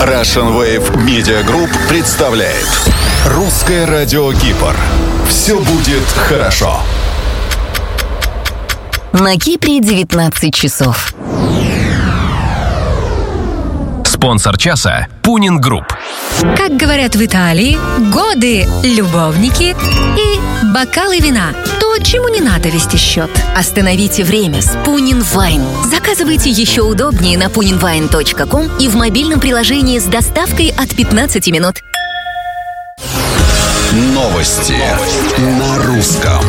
Russian Wave Media Group представляет Русское радио Кипр. Все будет хорошо. На Кипре 19 часов. Спонсор часа – Пунин Групп. Как говорят в Италии, годы, любовники и бокалы вина. То, чему не надо вести счет. Остановите время с Пунин Вайн. Заказывайте еще удобнее на puninwine.com и в мобильном приложении с доставкой от 15 минут. Новости на русском.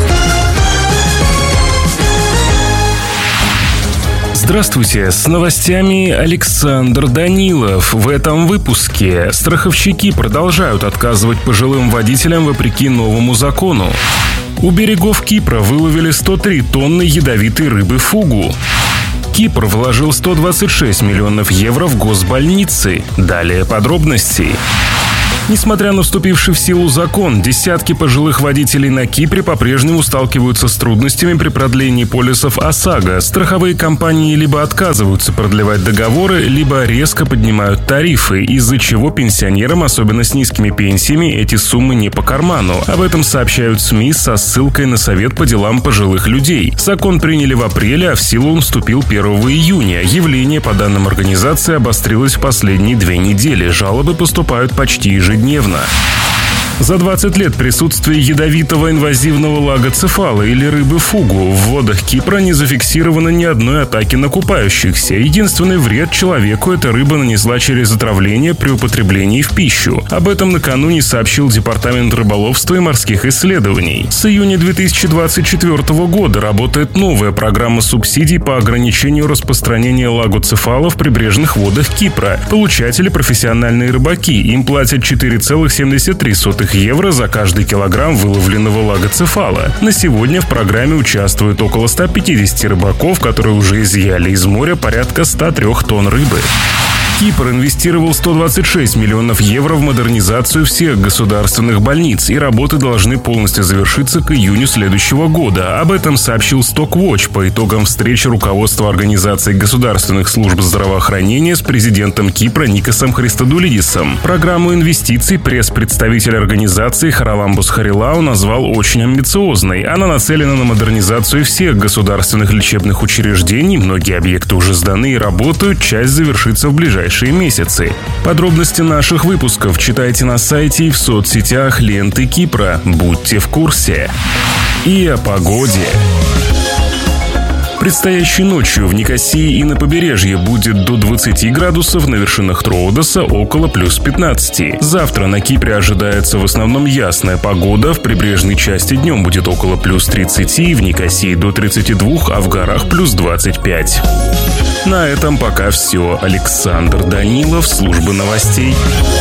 Здравствуйте, с новостями Александр Данилов. В этом выпуске страховщики продолжают отказывать пожилым водителям вопреки новому закону. У берегов Кипра выловили 103 тонны ядовитой рыбы фугу. Кипр вложил 126 миллионов евро в госбольницы. Далее подробности. Несмотря на вступивший в силу закон, десятки пожилых водителей на Кипре по-прежнему сталкиваются с трудностями при продлении полисов ОСАГО. Страховые компании либо отказываются продлевать договоры, либо резко поднимают тарифы, из-за чего пенсионерам, особенно с низкими пенсиями, эти суммы не по карману. Об этом сообщают СМИ со ссылкой на Совет по делам пожилых людей. Закон приняли в апреле, а в силу он вступил 1 июня. Явление, по данным организации, обострилось в последние 2 недели. Жалобы поступают почти ежедневно. За 20 лет присутствие ядовитого инвазивного лагоцефала или рыбы фугу в водах Кипра не зафиксировано ни одной атаки на купающихся. Единственный вред человеку эта рыба нанесла через отравление при употреблении в пищу. Об этом накануне сообщил Департамент рыболовства и морских исследований. С июня 2024 года работает новая программа субсидий по ограничению распространения лагоцефала в прибрежных водах Кипра. Получатели – профессиональные рыбаки. Им платят 4,73 евро за каждый килограмм выловленного лагоцефала. На сегодня в программе участвует около 150 рыбаков, которые уже изъяли из моря порядка 103 тонн рыбы. Кипр инвестировал 126 миллионов евро в модернизацию всех государственных больниц, и работы должны полностью завершиться к июню следующего года. Об этом сообщил Stockwatch по итогам встречи руководства Организации государственных служб здравоохранения с президентом Кипра Никосом Христодулидисом. Программу инвестиций пресс-представитель организации Хараламбус Харилау назвал очень амбициозной. Она нацелена на модернизацию всех государственных лечебных учреждений, многие объекты уже сданы и работают, часть завершится в ближайшие месяцы. Подробности наших выпусков читайте на сайте и в соцсетях ленты Кипра. Будьте в курсе. И о погоде. Предстоящей ночью в Никосии и на побережье будет до 20 градусов, на вершинах Троодоса около плюс 15. Завтра на Кипре ожидается в основном ясная погода, в прибрежной части днем будет около плюс 30, в Никосии до 32, а в горах плюс 25. На этом пока все. Александр Данилов, служба новостей.